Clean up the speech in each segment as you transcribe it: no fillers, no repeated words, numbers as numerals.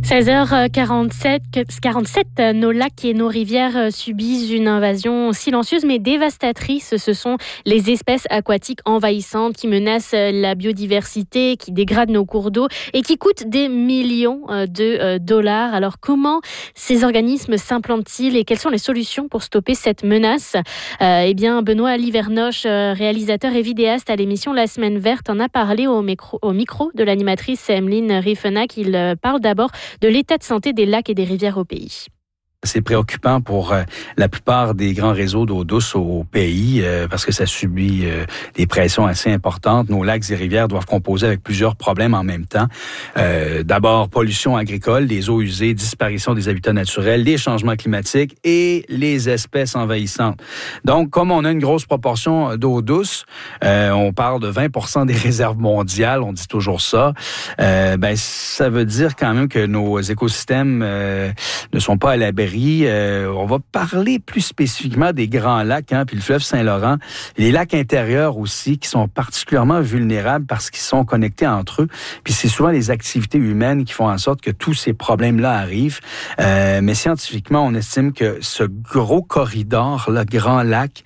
16h47, nos lacs et nos rivières subissent une invasion silencieuse mais dévastatrice. Ce sont les espèces aquatiques envahissantes qui menacent la biodiversité, qui dégradent nos cours d'eau et qui coûtent des millions de dollars. Alors comment ces organismes s'implantent-ils et quelles sont les solutions pour stopper cette menace ? Benoît Livernoche, réalisateur et vidéaste à l'émission La Semaine Verte, en a parlé au micro de l'animatrice Emeline Riefenach. Il parle d'abord de l'état de santé des lacs et des rivières au pays. C'est préoccupant pour la plupart des grands réseaux d'eau douce au pays parce que ça subit des pressions assez importantes. Nos lacs et rivières doivent composer avec plusieurs problèmes en même temps. D'abord, pollution agricole, les eaux usées, disparition des habitats naturels, les changements climatiques et les espèces envahissantes. Donc, comme on a une grosse proportion d'eau douce, on parle de 20% des réserves mondiales, on dit toujours ça, ça veut dire quand même que nos écosystèmes ne sont pas à l'abri. On va parler plus spécifiquement des grands lacs, puis le fleuve Saint-Laurent. Les lacs intérieurs aussi, qui sont particulièrement vulnérables parce qu'ils sont connectés entre eux. Puis c'est souvent les activités humaines qui font en sorte que tous ces problèmes-là arrivent. Mais scientifiquement, on estime que ce gros corridor, le grand lac,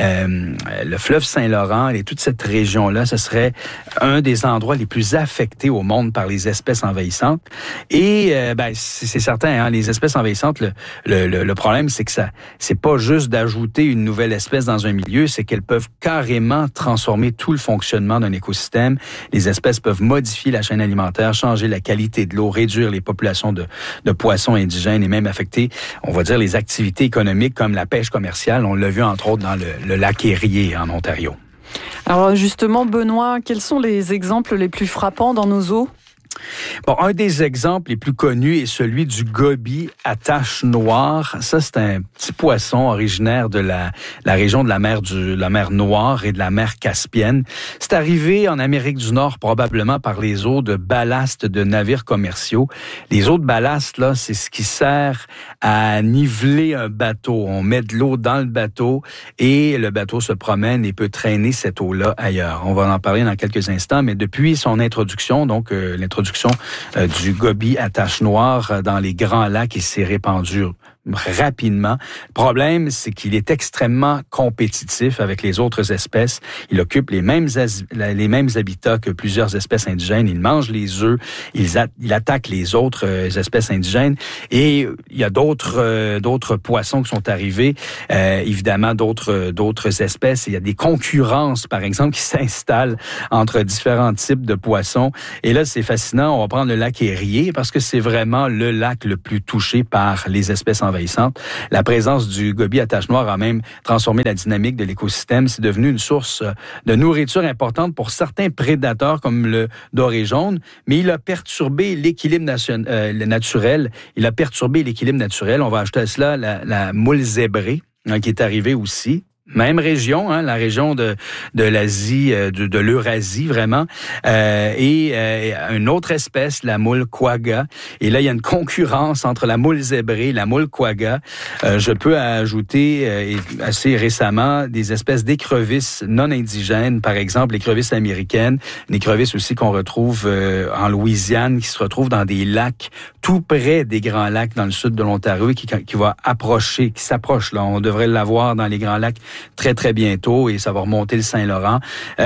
le fleuve Saint-Laurent et toute cette région-là, ce serait un des endroits les plus affectés au monde par les espèces envahissantes. Et c'est certain, les espèces envahissantes, le problème, c'est que c'est pas juste d'ajouter une nouvelle espèce dans un milieu, c'est qu'elles peuvent carrément transformer tout le fonctionnement d'un écosystème. Les espèces peuvent modifier la chaîne alimentaire, changer la qualité de l'eau, réduire les populations de poissons indigènes et même affecter, on va dire, les activités économiques comme la pêche commerciale. On l'a vu entre autres dans le lac Erie en Ontario. Alors justement, Benoît, quels sont les exemples les plus frappants dans nos eaux? Bon, un des exemples les plus connus est celui du goby à tache noire. Ça, c'est un petit poisson originaire de la région de la mer Noire et de la mer Caspienne. C'est arrivé en Amérique du Nord probablement par les eaux de ballast de navires commerciaux. Les eaux de ballast, là, c'est ce qui sert à niveler un bateau. On met de l'eau dans le bateau et le bateau se promène et peut traîner cette eau-là ailleurs. On va en parler dans quelques instants, mais depuis son introduction, donc l'introduction du goby à tache noire dans les grands lacs, il s'est répandu rapidement. Le problème, c'est qu'il est extrêmement compétitif avec les autres espèces. Il occupe les mêmes habitats que plusieurs espèces indigènes. Il mange les œufs. Il attaque les autres espèces indigènes. Et il y a d'autres poissons qui sont arrivés. Évidemment, d'autres espèces. Il y a des concurrences, par exemple, qui s'installent entre différents types de poissons. Et là, c'est fascinant. On va prendre le lac Erie parce que c'est vraiment le lac le plus touché par les espèces envahissantes. La présence du goby à tache noire a même transformé la dynamique de l'écosystème. C'est devenu une source de nourriture importante pour certains prédateurs comme le doré jaune, mais il a perturbé l'équilibre naturel. Il a perturbé l'équilibre naturel. On va ajouter à cela la moule zébrée qui est arrivée aussi. Même région, la région de l'Asie, de l'Eurasie vraiment, et une autre espèce, la moule quagga. Et là, il y a une concurrence entre la moule zébrée et la moule quagga. Je peux ajouter assez récemment des espèces d'écrevisses non indigènes, par exemple l'écrevisse américaine, une écrevisse aussi qu'on retrouve en Louisiane, qui se retrouve dans des lacs tout près des grands lacs dans le sud de l'Ontario, qui s'approche là. On devrait l'avoir dans les grands lacs très, très bientôt et ça va remonter le Saint-Laurent.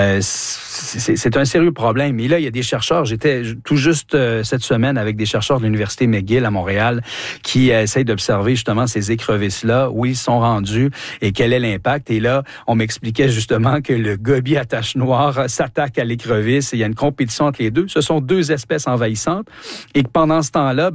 C'est un sérieux problème. Et là, il y a des chercheurs, j'étais tout juste cette semaine avec des chercheurs de l'Université McGill à Montréal qui essayent d'observer justement ces écrevisses-là, où ils sont rendus et quel est l'impact. Et là, on m'expliquait justement que le goby à tache noire s'attaque à l'écrevisse et il y a une compétition entre les deux. Ce sont deux espèces envahissantes et que pendant ce temps-là,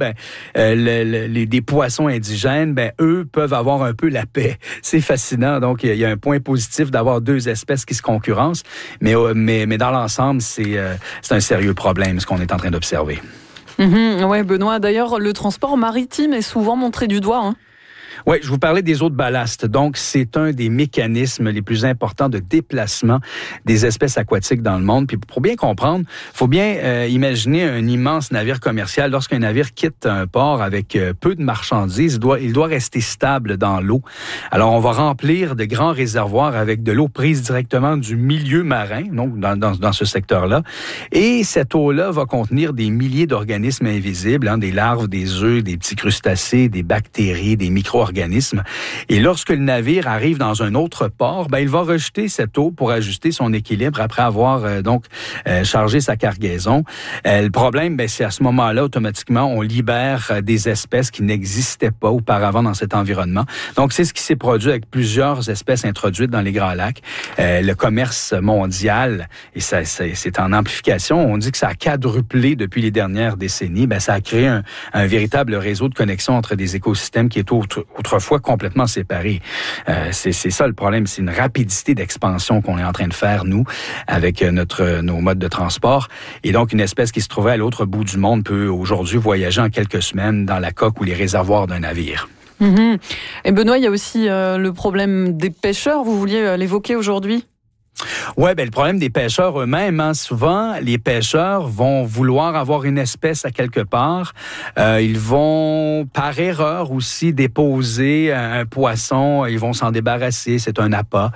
des poissons indigènes, eux peuvent avoir un peu la paix. C'est fascinant. Donc, il y a un point positif d'avoir deux espèces qui se concurrencent, mais dans l'ensemble, c'est un sérieux problème, ce qu'on est en train d'observer. Oui, Benoît, d'ailleurs, le transport maritime est souvent montré du doigt. Oui, je vous parlais des eaux de ballast. Donc, c'est un des mécanismes les plus importants de déplacement des espèces aquatiques dans le monde. Puis pour bien comprendre, il faut bien imaginer un immense navire commercial. Lorsqu'un navire quitte un port avec peu de marchandises, il doit rester stable dans l'eau. Alors, on va remplir de grands réservoirs avec de l'eau prise directement du milieu marin, donc dans ce secteur-là. Et cette eau-là va contenir des milliers d'organismes invisibles, des larves, des œufs, des petits crustacés, des bactéries, des micro-organismes. Et lorsque le navire arrive dans un autre port, il va rejeter cette eau pour ajuster son équilibre après avoir chargé sa cargaison. Le problème, c'est à ce moment-là, automatiquement, on libère des espèces qui n'existaient pas auparavant dans cet environnement. Donc, c'est ce qui s'est produit avec plusieurs espèces introduites dans les Grands Lacs. Le commerce mondial, et ça, c'est en amplification, on dit que ça a quadruplé depuis les dernières décennies. Ça a créé un véritable réseau de connexion entre des écosystèmes qui est autrefois complètement séparés. C'est ça le problème, c'est une rapidité d'expansion qu'on est en train de faire, nous, avec nos modes de transport. Et donc, une espèce qui se trouvait à l'autre bout du monde peut aujourd'hui voyager en quelques semaines dans la coque ou les réservoirs d'un navire. Mmh. Et Benoît, il y a aussi le problème des pêcheurs. Vous vouliez l'évoquer aujourd'hui? Oui, le problème des pêcheurs eux-mêmes, souvent, les pêcheurs vont vouloir avoir une espèce à quelque part. Ils vont, par erreur aussi, déposer un poisson. Ils vont s'en débarrasser. C'est un appât.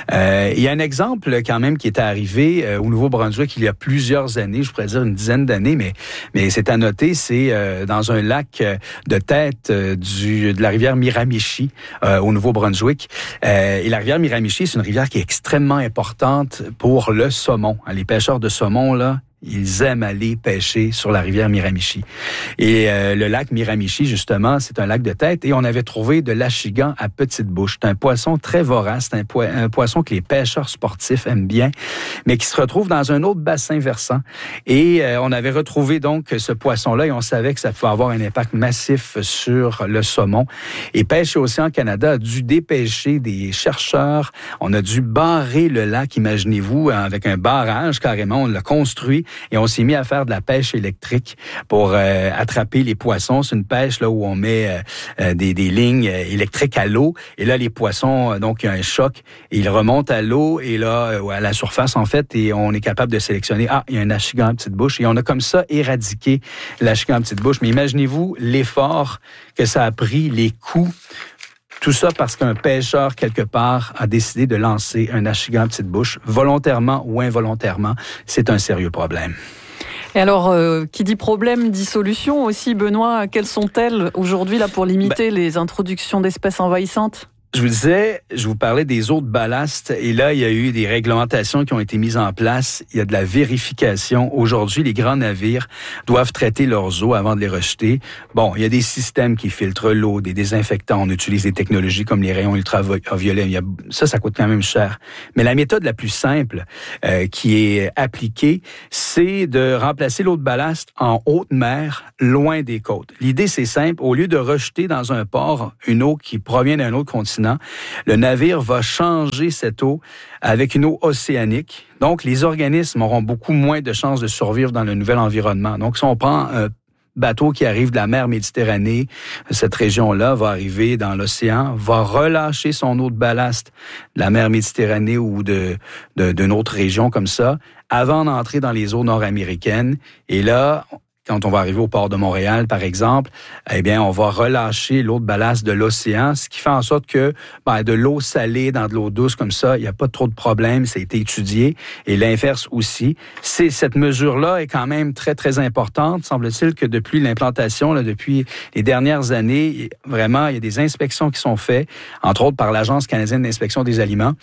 Il y a un exemple, quand même, qui est arrivé au Nouveau-Brunswick il y a plusieurs années, je pourrais dire une dizaine d'années, mais c'est à noter, c'est dans un lac de tête de la rivière Miramichi au Nouveau-Brunswick. Et la rivière Miramichi, c'est une rivière qui est extrêmement importante pour le saumon. Les pêcheurs de saumon, là, ils aiment aller pêcher sur la rivière Miramichi. Et le lac Miramichi, justement, c'est un lac de tête. Et on avait trouvé de l'achigan à petite bouche. C'est un poisson très vorace. C'est un poisson que les pêcheurs sportifs aiment bien, mais qui se retrouve dans un autre bassin versant. Et on avait retrouvé donc ce poisson-là et on savait que ça pouvait avoir un impact massif sur le saumon. Et Pêche et Océan Canada a dû dépêcher des chercheurs. On a dû barrer le lac, imaginez-vous, avec un barrage carrément. On l'a construit. Et on s'est mis à faire de la pêche électrique pour attraper les poissons. C'est une pêche là où on met des lignes électriques à l'eau. Et là, les poissons, donc, il y a un choc. Et ils remontent à l'eau et là, à la surface, en fait, et on est capable de sélectionner, il y a un achigan à petite bouche. Et on a comme ça éradiqué l'achigan à petite bouche. Mais imaginez-vous l'effort que ça a pris, les coûts. Tout ça parce qu'un pêcheur, quelque part, a décidé de lancer un achigan à petite bouche, volontairement ou involontairement. C'est un sérieux problème. Et alors, qui dit problème, dit solution aussi, Benoît. Quelles sont-elles aujourd'hui là pour limiter les introductions d'espèces envahissantes? Je vous disais, je vous parlais des eaux de ballast et là, il y a eu des réglementations qui ont été mises en place. Il y a de la vérification. Aujourd'hui, les grands navires doivent traiter leurs eaux avant de les rejeter. Bon, il y a des systèmes qui filtrent l'eau, des désinfectants. On utilise des technologies comme les rayons ultraviolets. Ça coûte quand même cher. Mais la méthode la plus simple qui est appliquée, c'est de remplacer l'eau de ballast en haute mer, loin des côtes. L'idée, c'est simple. Au lieu de rejeter dans un port une eau qui provient d'un autre continent, le navire va changer cette eau avec une eau océanique. Donc, les organismes auront beaucoup moins de chances de survivre dans le nouvel environnement. Donc, si on prend un bateau qui arrive de la mer Méditerranée, cette région-là va arriver dans l'océan, va relâcher son eau de ballast de la mer Méditerranée ou d'une autre région comme ça, avant d'entrer dans les eaux nord-américaines. Et là, quand on va arriver au port de Montréal, par exemple, on va relâcher l'eau de ballast de l'océan, ce qui fait en sorte que de l'eau salée dans de l'eau douce comme ça, il n'y a pas trop de problème, ça a été étudié, et l'inverse aussi. Cette mesure-là est quand même très, très importante. Semble-t-il que depuis l'implantation, depuis les dernières années, vraiment, il y a des inspections qui sont faites, entre autres par l'Agence canadienne d'inspection des aliments,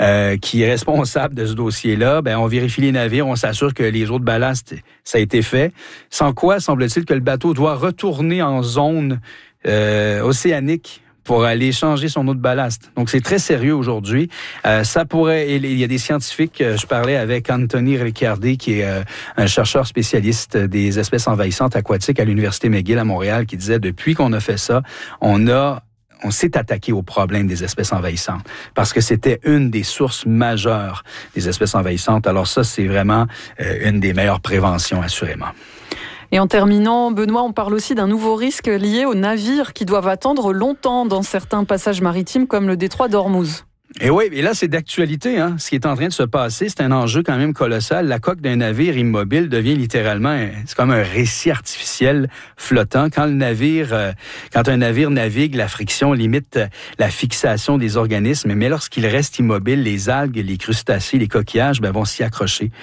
qui est responsable de ce dossier-là. On vérifie les navires, on s'assure que les eaux de ballast, ça a été fait. Sans quoi, semble-t-il que le bateau doit retourner en zone océanique pour aller changer son eau de ballast. Donc, c'est très sérieux aujourd'hui. Ça pourrait... Il y a des scientifiques, je parlais avec Anthony Ricciardi, qui est un chercheur spécialiste des espèces envahissantes aquatiques à l'Université McGill à Montréal, qui disait, depuis qu'on a fait ça, on s'est attaqué au problème des espèces envahissantes parce que c'était une des sources majeures des espèces envahissantes. Alors ça, c'est vraiment une des meilleures préventions, assurément. Et en terminant, Benoît, on parle aussi d'un nouveau risque lié aux navires qui doivent attendre longtemps dans certains passages maritimes comme le détroit d'Ormuz. Et oui, et là, c'est d'actualité, hein. Ce qui est en train de se passer, c'est un enjeu quand même colossal. La coque d'un navire immobile devient littéralement, c'est comme un récit artificiel flottant. Quand un navire navigue, la friction limite la fixation des organismes, mais lorsqu'il reste immobile, les algues, les crustacés, les coquillages, vont s'y accrocher.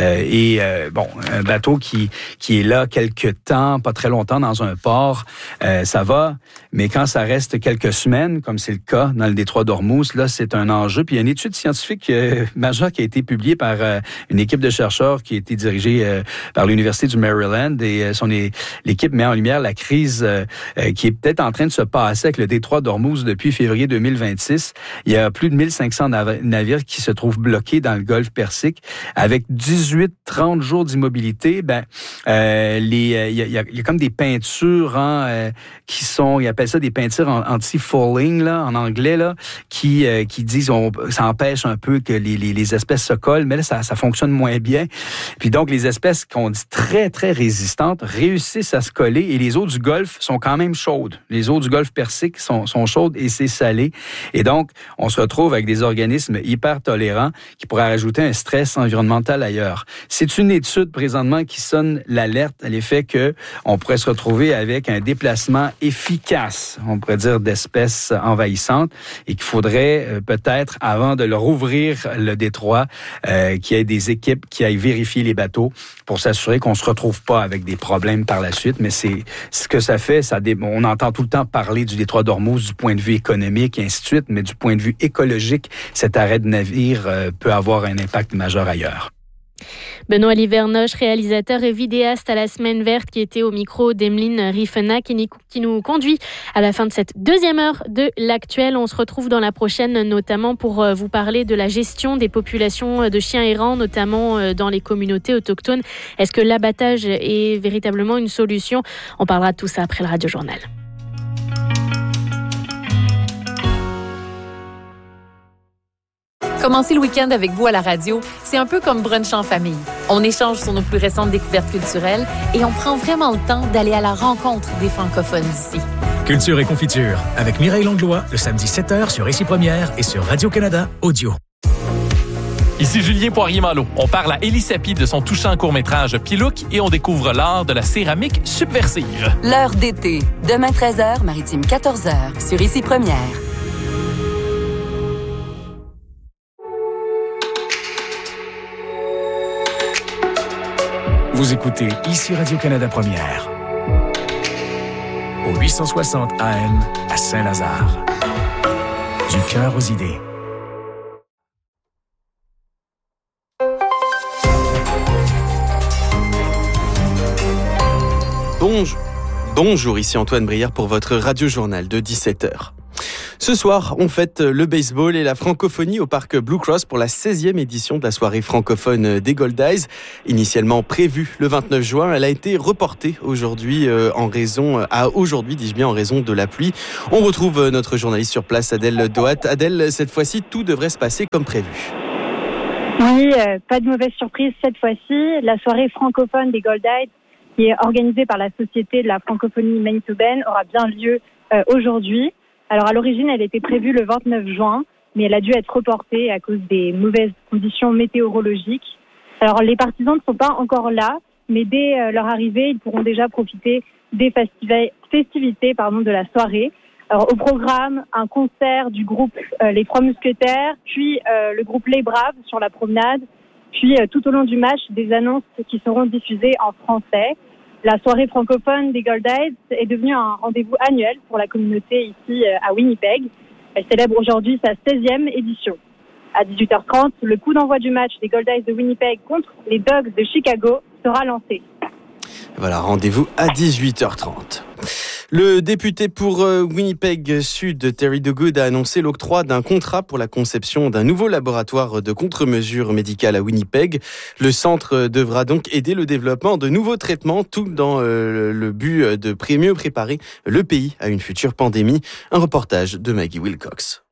Un bateau qui est là quelque temps, pas très longtemps dans un port, ça va, mais quand ça reste quelques semaines, comme c'est le cas dans le détroit d'Ormuz, là, c'est un enjeu. Puis il y a une étude scientifique majeure qui a été publiée par une équipe de chercheurs qui a été dirigée par l'Université du Maryland et l'équipe met en lumière la crise qui est peut-être en train de se passer avec le détroit d'Ormuz depuis février 2026. Il y a plus de 1500 navires qui se trouvent bloqués dans le golfe Persique avec 18-30 jours d'immobilité. Il y a comme des peintures qui sont, ils appellent ça des peintures anti-fouling là, en anglais là, qui disent ça empêche un peu que les espèces se collent, mais là ça fonctionne moins bien. Puis donc les espèces qu'on dit très très résistantes réussissent à se coller et les eaux du Golfe sont quand même chaudes. Les eaux du Golfe Persique sont chaudes et c'est salé. Et donc on se retrouve avec des organismes hyper tolérants qui pourraient rajouter un stress environnemental ailleurs. C'est une étude présentement qui sonne l'alerte à l'effet que on pourrait se retrouver avec un déplacement efficace, on pourrait dire, d'espèces envahissantes et qu'il faudrait peut-être, avant de leur ouvrir le détroit, qu'il y ait des équipes qui aillent vérifier les bateaux pour s'assurer qu'on ne se retrouve pas avec des problèmes par la suite. Mais c'est ce que ça fait. On entend tout le temps parler du détroit d'Ormuz du point de vue économique et ainsi de suite, mais du point de vue écologique, cet arrêt de navire peut avoir un impact majeur ailleurs. Benoît Livernoche, réalisateur et vidéaste à la Semaine Verte, qui était au micro d'Emeline Riefenach, qui nous conduit à la fin de cette deuxième heure de l'Actuel. On se retrouve dans la prochaine, notamment pour vous parler de la gestion des populations de chiens errants, notamment dans les communautés autochtones. Est-ce que l'abattage est véritablement une solution ? On parlera de tout ça après le Radio Journal. Commencer le week-end avec vous à la radio, c'est un peu comme brunch en famille. On échange sur nos plus récentes découvertes culturelles et on prend vraiment le temps d'aller à la rencontre des francophones d'ici. Culture et confiture, avec Mireille Langlois, le samedi 7h sur Ici Première et sur Radio-Canada Audio. Ici Julien Poirier-Malo. On parle à Élie Sapi de son touchant court-métrage Pilouk et on découvre l'art de la céramique subversive. L'heure d'été, demain 13h, Maritime 14h, sur Ici Première. Vous écoutez Ici Radio-Canada Première. Au 860 AM à Saint-Lazare. Du cœur aux idées. Bonjour, ici Antoine Brière pour votre radio-journal de 17h. Ce soir, on fête le baseball et la francophonie au parc Blue Cross pour la 16e édition de la soirée francophone des Gold Eyes. Initialement prévue le 29 juin, elle a été reportée aujourd'hui en raison de la pluie. On retrouve notre journaliste sur place, Adèle Doat. Adèle, cette fois-ci, tout devrait se passer comme prévu. Oui, pas de mauvaise surprise cette fois-ci. La soirée francophone des Gold Eyes, qui est organisée par la Société de la francophonie manitobaine, aura bien lieu aujourd'hui. Alors à l'origine, elle était prévue le 29 juin, mais elle a dû être reportée à cause des mauvaises conditions météorologiques. Alors les partisans ne sont pas encore là, mais dès leur arrivée, ils pourront déjà profiter des festivités de la soirée. Alors au programme, un concert du groupe Les Trois Mousquetaires, puis le groupe Les Braves sur la promenade, puis tout au long du match, des annonces qui seront diffusées en français. La soirée francophone des Gold Eyes est devenue un rendez-vous annuel pour la communauté ici à Winnipeg. Elle célèbre aujourd'hui sa 16e édition. À 18h30, le coup d'envoi du match des Gold Eyes de Winnipeg contre les Dogs de Chicago sera lancé. Voilà, rendez-vous à 18h30. Le député pour Winnipeg Sud, Terry Duguid, a annoncé l'octroi d'un contrat pour la conception d'un nouveau laboratoire de contre-mesures médicales à Winnipeg. Le centre devra donc aider le développement de nouveaux traitements, tout dans le but de mieux préparer le pays à une future pandémie. Un reportage de Maggie Wilcox.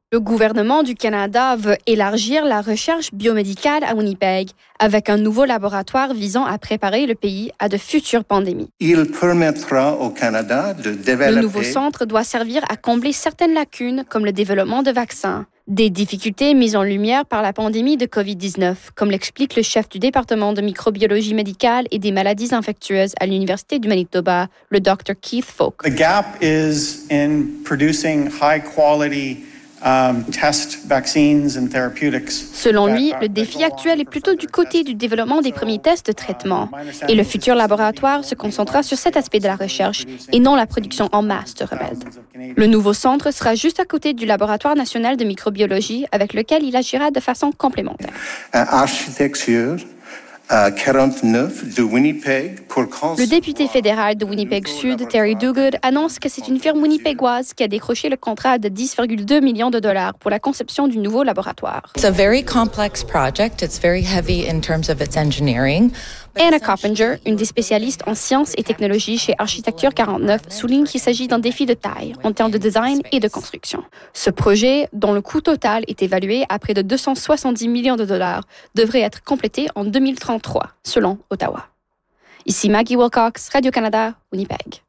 Le gouvernement du Canada veut élargir la recherche biomédicale à Winnipeg avec un nouveau laboratoire visant à préparer le pays à de futures pandémies. Il permettra au Canada de développer... Le nouveau centre doit servir à combler certaines lacunes comme le développement de vaccins. Des difficultés mises en lumière par la pandémie de COVID-19, comme l'explique le chef du département de microbiologie médicale et des maladies infectieuses à l'Université du Manitoba, le Dr. Keith Folk. The gap is in producing high quality test vaccines and therapeutics. Selon lui, le défi actuel est plutôt du côté du développement des premiers tests de traitement. Et le futur laboratoire se concentrera sur cet aspect de la recherche et non la production en masse de remèdes. Le nouveau centre sera juste à côté du laboratoire national de microbiologie avec lequel il agira de façon complémentaire. Architecture 49 de Winnipeg pour Le député fédéral de Winnipeg Sud, Terry Duguid, annonce que c'est une firme winnipégoise qui a décroché le contrat de 10,2 millions de dollars pour la conception du nouveau laboratoire. It's a very complex project. It's very heavy in terms of its engineering. Anna Coppinger, une des spécialistes en sciences et technologies chez Architecture 49, souligne qu'il s'agit d'un défi de taille en termes de design et de construction. Ce projet, dont le coût total est évalué à près de 270 millions de dollars, devrait être complété en 2033, selon Ottawa. Ici Maggie Wilcox, Radio-Canada, Winnipeg.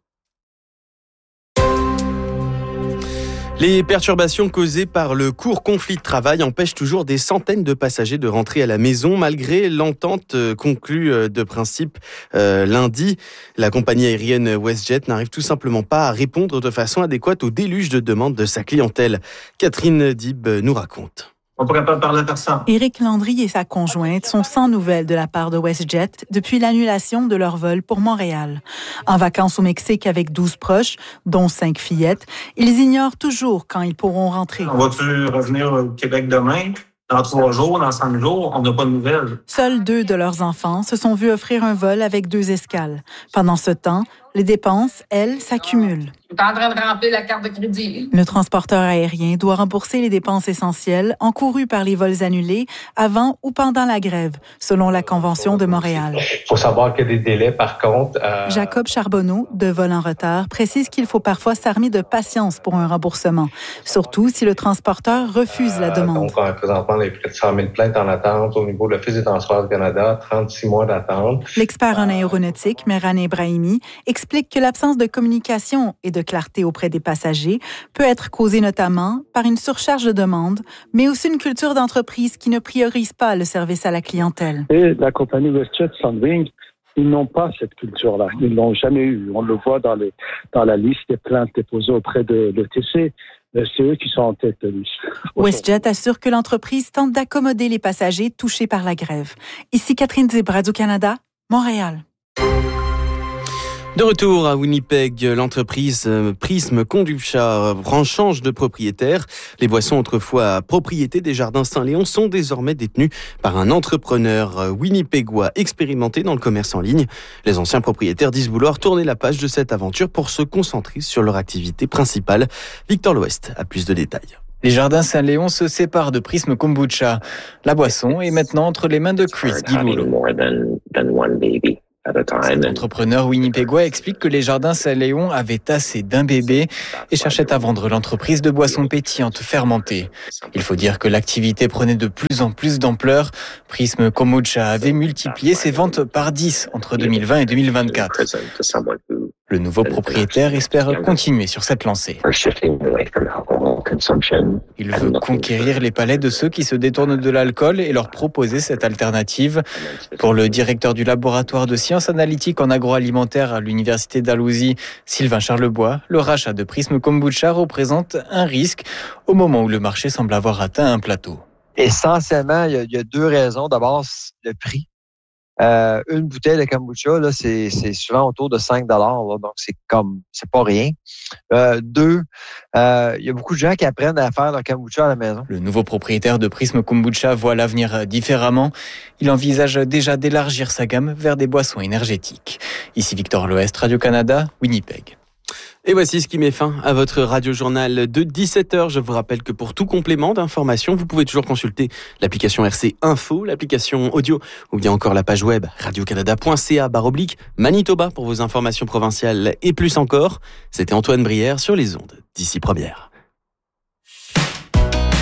Les perturbations causées par le court conflit de travail empêchent toujours des centaines de passagers de rentrer à la maison malgré l'entente conclue de principe lundi. La compagnie aérienne WestJet n'arrive tout simplement pas à répondre de façon adéquate au déluge de demandes de sa clientèle. Catherine Dib nous raconte. On pourrait pas parler à personne. Éric Landry et sa conjointe sont sans nouvelles de la part de WestJet depuis l'annulation de leur vol pour Montréal. En vacances au Mexique avec 12 proches, dont 5 fillettes, ils ignorent toujours quand ils pourront rentrer. On va-tu revenir au Québec demain? Dans 3 jours, dans 5 jours, on n'a pas de nouvelles. Seuls 2 de leurs enfants se sont vus offrir un vol avec 2 escales. Pendant ce temps, les dépenses, elles, s'accumulent. Je suis en train de remplir la carte de crédit. Le transporteur aérien doit rembourser les dépenses essentielles encourues par les vols annulés avant ou pendant la grève, selon la Convention de Montréal. Il faut savoir qu'il y a des délais, par contre. Jacob Charbonneau, de Vol en retard, précise qu'il faut parfois s'armer de patience pour un remboursement, surtout si le transporteur refuse la demande. Donc, présentement, on a près de 100 000 plaintes en attente au niveau de l'Office des transports du Canada, 36 mois d'attente. L'expert en aéronautique, Mehran Ebrahimi, explique que l'absence de communication et de clarté auprès des passagers peut être causée notamment par une surcharge de demandes, mais aussi une culture d'entreprise qui ne priorise pas le service à la clientèle. Et la compagnie WestJet Sunwing, ils n'ont pas cette culture-là. Ils ne l'ont jamais eu. On le voit dans la liste des plaintes déposées auprès de l'ETC. C'est eux qui sont en tête de liste. WestJet assure que l'entreprise tente d'accommoder les passagers touchés par la grève. Ici Catherine Dib, Radio-Canada, Montréal. De retour à Winnipeg, l'entreprise Prisme Kombucha change de propriétaire. Les boissons autrefois propriété des Jardins Saint-Léon sont désormais détenues par un entrepreneur winnipégois expérimenté dans le commerce en ligne. Les anciens propriétaires disent vouloir tourner la page de cette aventure pour se concentrer sur leur activité principale. Victor L'Ouest a plus de détails. Les Jardins Saint-Léon se séparent de Prisme Kombucha. La boisson est maintenant entre les mains de Chris Guiboulot. Cet entrepreneur winnipégois explique que les Jardins Saint-Léon avaient assez d'un bébé et cherchaient à vendre l'entreprise de boissons pétillantes fermentées. Il faut dire que l'activité prenait de plus en plus d'ampleur. Prisme Kombucha avait multiplié ses ventes par 10 entre 2020 et 2024. Le nouveau propriétaire espère continuer sur cette lancée. Il veut conquérir les palais de ceux qui se détournent de l'alcool et leur proposer cette alternative. Pour le directeur du laboratoire de sciences analytiques en agroalimentaire à l'Université d'Alousie, Sylvain Charlebois, le rachat de Prisme Kombucha représente un risque au moment où le marché semble avoir atteint un plateau. Essentiellement, il y a 2 raisons. D'abord, le prix. Une bouteille de kombucha, là, c'est souvent autour de 5 $, là, donc c'est pas rien. 2, il y a beaucoup de gens qui apprennent à faire leur kombucha à la maison. Le nouveau propriétaire de Prisme Kombucha voit l'avenir différemment. Il envisage déjà d'élargir sa gamme vers des boissons énergétiques. Ici Victor L'Ouest, Radio-Canada, Winnipeg. Et voici ce qui met fin à votre radio-journal de 17h. Je vous rappelle que pour tout complément d'information, vous pouvez toujours consulter l'application RC Info, l'application audio ou bien encore la page web radiocanada.ca/Manitoba pour vos informations provinciales et plus encore. C'était Antoine Brière sur les ondes d'ici Première.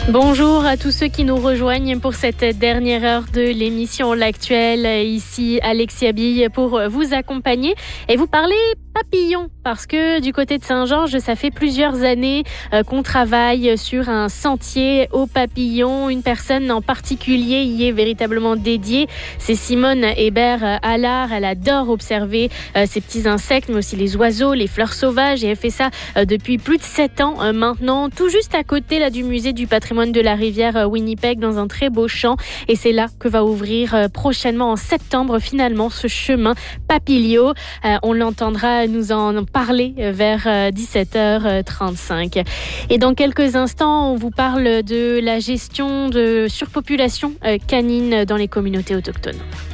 Bonjour à tous ceux qui nous rejoignent pour cette dernière heure de l'émission L'Actuel. Ici Alexia Bille pour vous accompagner et vous parler papillons, parce que du côté de Saint-Georges, ça fait plusieurs années qu'on travaille sur un sentier aux papillons. Une personne en particulier y est véritablement dédiée. C'est Simone Hébert-Allard. Elle adore observer ces petits insectes, mais aussi les oiseaux, les fleurs sauvages. Et elle fait ça depuis plus de 7 ans maintenant, tout juste à côté là, du musée du patrimoine de la rivière Winnipeg, dans un très beau champ. Et c'est là que va ouvrir prochainement en septembre finalement ce chemin Papilio. On l'entendra nous en parler vers 17h35. Et dans quelques instants, on vous parle de la gestion de surpopulation canine dans les communautés autochtones.